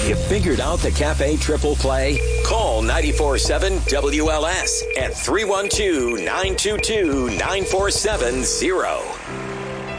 You figured out the Cafe Triple Play? Call 94.7 WLS at 312-922-9470.